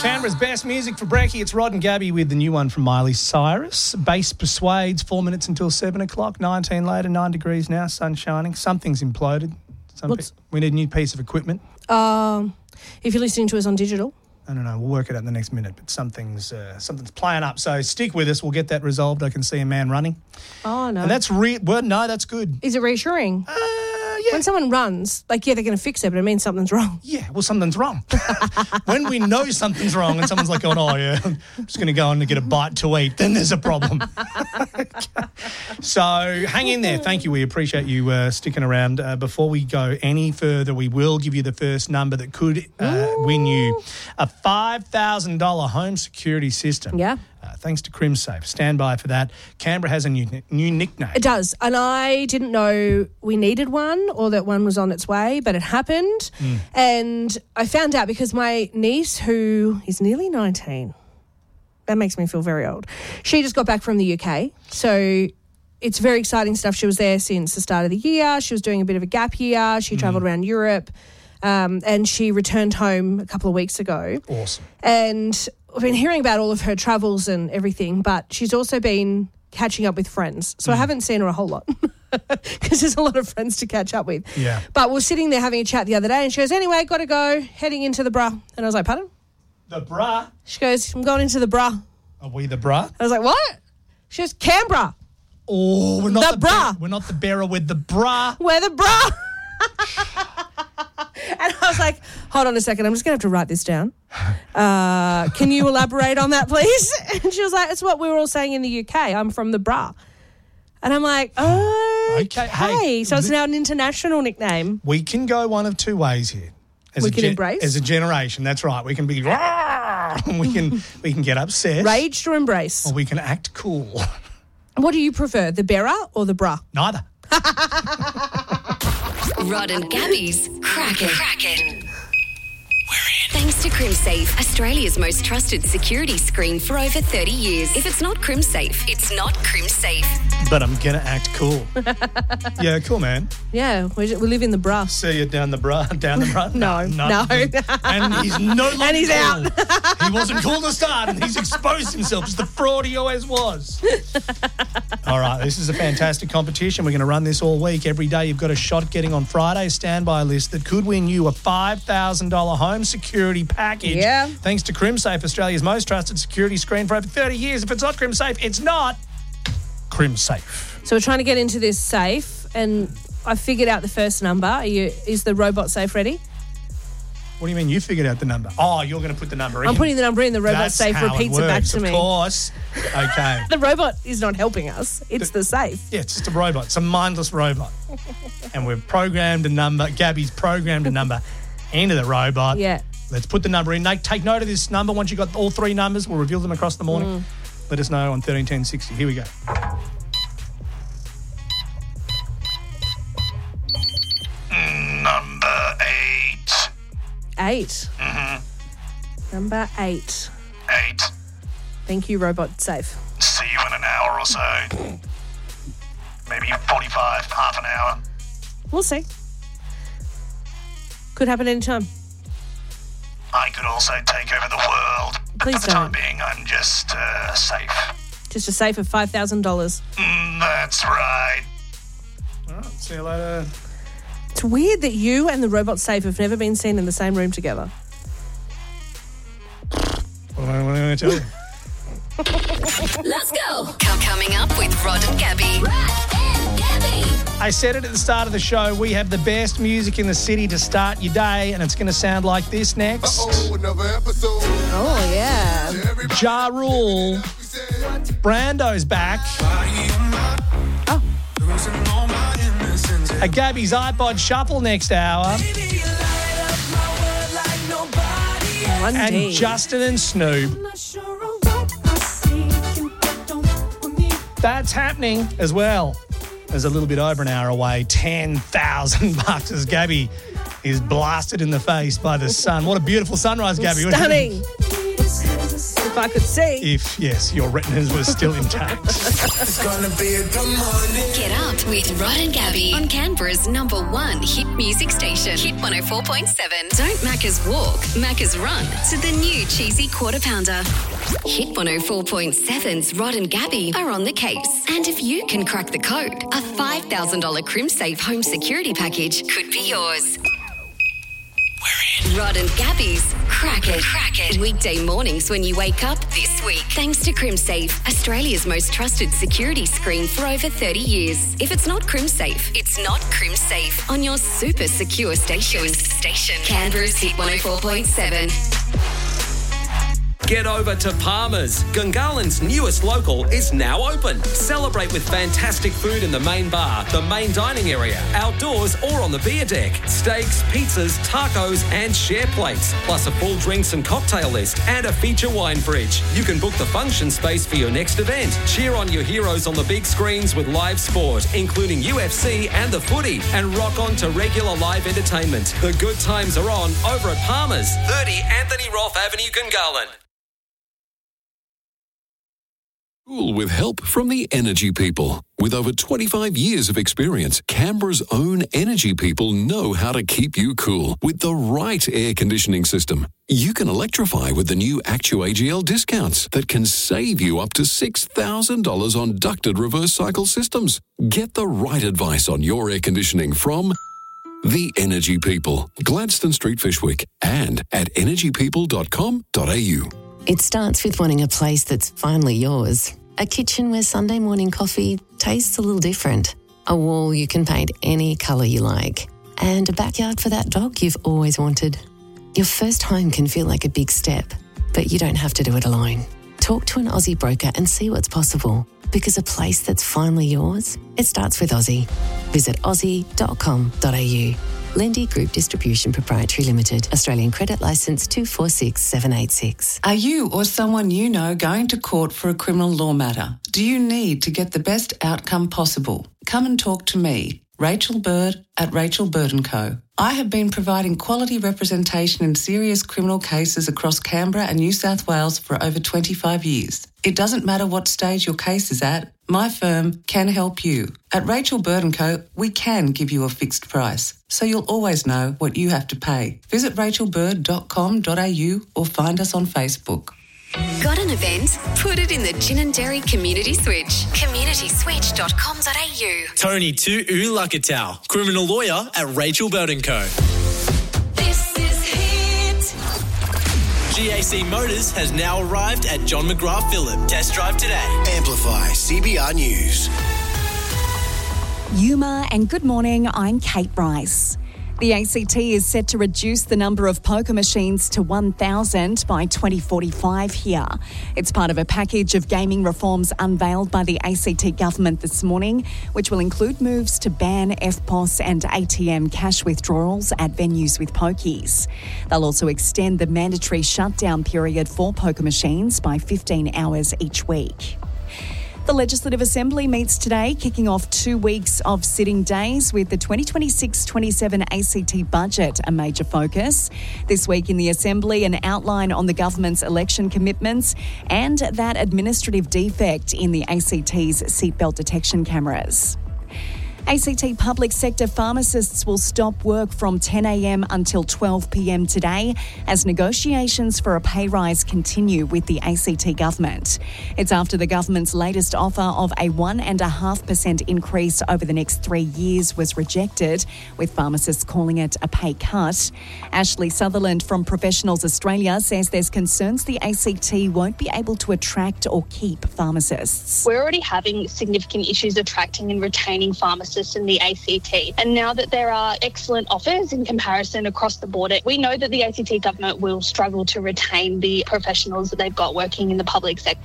Canberra's best music for brekkie. It's Rod and Gabby with the new one from Miley Cyrus. Bass persuades, 4 minutes until 7 o'clock, 19 later, 9 degrees now, sun shining. Something's imploded. We need a new piece of equipment. If you're listening to us on digital. I don't know. We'll work it out in the next minute, but something's playing up. So stick with us. We'll get that resolved. I can see a man running. Oh, no. And that's that's good. Is it reassuring? Yeah. When someone runs, they're going to fix it, but it means something's wrong. Yeah, well, something's wrong. When we know something's wrong and someone's like, oh, yeah, I'm just going to go on and get a bite to eat, then there's a problem. So hang in there. Thank you. We appreciate you sticking around. Before we go any further, we will give you the first number that could win you a $5,000 home security system. Yeah. Thanks to CrimSafe. Stand by for that. Canberra has a new nickname. It does. And I didn't know we needed one or that one was on its way, but it happened. And I found out because my niece, who is nearly 19, that makes me feel very old, she just got back from the UK. So it's very exciting stuff. She was there since the start of the year. She was doing a bit of a gap year. She travelled around Europe and she returned home a couple of weeks ago. Awesome. And I've been hearing about all of her travels and everything, but she's also been catching up with friends. So I haven't seen her a whole lot because there's a lot of friends to catch up with. Yeah. But we're sitting there having a chat the other day and she goes, anyway, got to go, heading into the bra. And I was like, pardon? The bra? She goes, I'm going into the bra. Are we the bra? I was like, what? She goes, Canberra. Oh, we're not the bra. We're not the bearer with the bra. We're the bra. And I was like, hold on a second, I'm just going to have to write this down. Can you elaborate on that, please? And she was like, it's what we were all saying in the UK. I'm from the bra. And I'm like, okay. Hey, so it's now an international nickname. We can go one of two ways here. We can embrace? As a generation, that's right. We can be we can get upset. Raged or embrace? Or we can act cool. What do you prefer, the bearer or the bra? Neither. Rod and Gabby's Crack It. We're in. Thanks to CrimSafe, Australia's most trusted security screen for over 30 years. If it's not CrimSafe, it's not CrimSafe. But I'm going to act cool. Yeah, cool, man. Yeah, we live in the bra. See you down the bra. No. And he's no longer And he's cool. out. He wasn't cool to start and he's exposed himself as the fraud he always was. All right, this is a fantastic competition. We're going to run this all week. Every day you've got a shot at getting on Friday's standby list that could win you a $5,000 home security package. Yeah. Thanks to CrimSafe, Australia's most trusted security screen for over 30 years. If it's not CrimSafe, it's not CrimSafe. So we're trying to get into this safe and I figured out the first number. Is the robot safe ready? What do you mean you figured out the number? Oh, you're going to put the number in. I'm putting the number in. The robot That's safe how repeats it it back works, to me. Of course. Okay. The robot is not helping us. It's the safe. Yeah, it's just a robot. It's a mindless robot. And we've programmed a number. Gabby's programmed a number into the robot. Yeah. Let's put the number in. Take note of this number. Once you've got all three numbers, we'll reveal them across the morning. Let us know on 131060. Here we go. Number 8. 8. Number 8. 8. Thank you, robot safe. See you in an hour or so. Maybe 45, half an hour. We'll see. Could happen anytime. I could also take over the world. But Please for the time don't. being, I'm just safe. Just a safe of $5,000. That's right. All right, see you later. It's weird that you and the robot safe have never been seen in the same room together. What am I going to tell you? Let's go. Coming up with Rod and Gabby. I said it at the start of the show. We have the best music in the city to start your day, and it's going to sound like this next. Another episode. Oh, yeah. Ja Rule. Brando's back. Oh. A Gabby's iPod Shuffle next hour. One And D. Justin and Snoop. That's happening as well. There's a little bit over an hour away. $10,000 as Gabby is blasted in the face by the sun. What a beautiful sunrise, Gabby. Stunning. If I could see. If, yes, your retinas were still intact. It's gonna be a good morning. Get up with Rod and Gabby on Canberra's #1 hit music station, Hit 104.7. Don't Macca's walk, Macca's run to the new cheesy quarter pounder. Hit 104.7's Rod and Gabby are on the case. And if you can crack the code, a $5,000 CrimSafe home security package could be yours. We're in. Rod and Gabby's Crack It. Weekday mornings when you wake up this week. Thanks to CrimSafe, Australia's most trusted security screen for over 30 years. If it's not CrimSafe, it's not CrimSafe. On your super secure station. Canberra's Hit 104.7. Get over to Palmer's. Gungahlin's newest local is now open. Celebrate with fantastic food in the main bar, the main dining area, outdoors or on the beer deck. Steaks, pizzas, tacos and share plates. Plus a full drinks and cocktail list and a feature wine fridge. You can book the function space for your next event. Cheer on your heroes on the big screens with live sport, including UFC and the footy. And rock on to regular live entertainment. The good times are on over at Palmer's, 30 Anthony Roth Avenue, Gungahlin. Cool with help from the Energy People. With over 25 years of experience, Canberra's own Energy People know how to keep you cool with the right air conditioning system. You can electrify with the new ActuAGL discounts that can save you up to $6,000 on ducted reverse cycle systems. Get the right advice on your air conditioning from the Energy People, Gladstone Street, Fishwick, and at energypeople.com.au. It starts with wanting a place that's finally yours. A kitchen where Sunday morning coffee tastes a little different. A wall you can paint any colour you like. And a backyard for that dog you've always wanted. Your first home can feel like a big step, but you don't have to do it alone. Talk to an Aussie broker and see what's possible. Because a place that's finally yours, it starts with Aussie. Visit aussie.com.au. Lendy Group Distribution Proprietary Limited. Australian Credit Licence 246786. Are you or someone you know going to court for a criminal law matter? Do you need to get the best outcome possible? Come and talk to me, Rachel Bird at Rachel Bird & Co. I have been providing quality representation in serious criminal cases across Canberra and New South Wales for over 25 years. It doesn't matter what stage your case is at, my firm can help you. At Rachel Bird & Co, we can give you a fixed price, so you'll always know what you have to pay. Visit rachelbird.com.au or find us on Facebook. Got an event? Put it in the Gin and Dairy Community Switch. communityswitch.com.au. Tony Tu Ulakatau, criminal lawyer at Rachel Bird & Co. This is Hit. GAC Motors has now arrived at John McGrath Phillip. Test drive today. Amplify CBR News. Yuma, and good morning, I'm Kate Bryce. The ACT is set to reduce the number of poker machines to 1,000 by 2045 here. It's part of a package of gaming reforms unveiled by the ACT government this morning, which will include moves to ban FPOS and ATM cash withdrawals at venues with pokies. They'll also extend the mandatory shutdown period for poker machines by 15 hours each week. The Legislative Assembly meets today, kicking off 2 weeks of sitting days with the 2026-27 ACT budget a major focus. This week in the Assembly, an outline on the government's election commitments and that administrative defect in the ACT's seatbelt detection cameras. ACT public sector pharmacists will stop work from 10 a.m. until 12 p.m. today as negotiations for a pay rise continue with the ACT government. It's after the government's latest offer of a 1.5% increase over the next 3 years was rejected, with pharmacists calling it a pay cut. Ashley Sutherland from Professionals Australia says there's concerns the ACT won't be able to attract or keep pharmacists. We're already having significant issues attracting and retaining pharmacists in the ACT. And now that there are excellent offers in comparison across the board, we know that the ACT government will struggle to retain the professionals that they've got working in the public sector.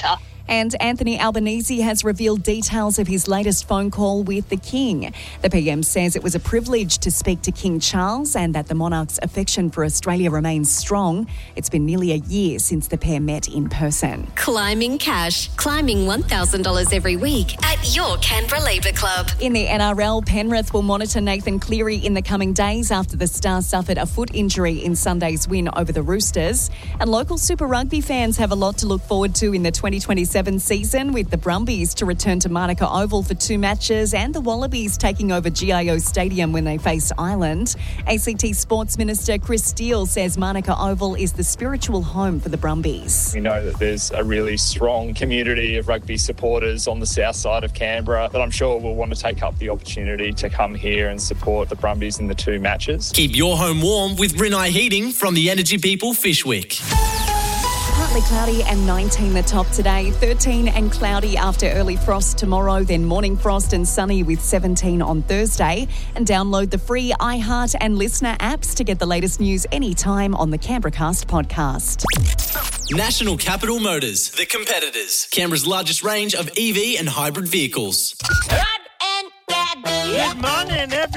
And Anthony Albanese has revealed details of his latest phone call with the King. The PM says it was a privilege to speak to King Charles and that the monarch's affection for Australia remains strong. It's been nearly a year since the pair met in person. Climbing cash. Climbing $1,000 every week at your Canberra Labour Club. In the NRL, Penrith will monitor Nathan Cleary in the coming days after the Stars suffered a foot injury in Sunday's win over the Roosters. And local Super Rugby fans have a lot to look forward to in the 2027 season, with the Brumbies to return to Manuka Oval for 2 matches and the Wallabies taking over GIO Stadium when they face Ireland. ACT Sports Minister Chris Steele says Manuka Oval is the spiritual home for the Brumbies. We know that there's a really strong community of rugby supporters on the south side of Canberra that I'm sure will want to take up the opportunity to come here and support the Brumbies in the 2 matches. Keep your home warm with Rinnai Heating from the Energy People Fishwick. Partly cloudy and 19 the top today, 13 and cloudy after early frost tomorrow, then morning frost and sunny with 17 on Thursday. And download the free iHeart and Listener apps to get the latest news anytime on the Canberracast podcast. National Capital Motors, the competitors. Canberra's largest range of EV and hybrid vehicles. Good morning, everybody.